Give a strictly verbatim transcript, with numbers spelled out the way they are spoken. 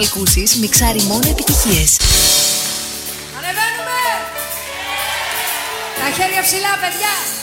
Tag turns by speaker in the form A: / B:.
A: Ακούσεις, μιξάρει μόνο επιτυχίες.
B: Ανεβαίνουμε! Τα χέρια ψηλά, παιδιά!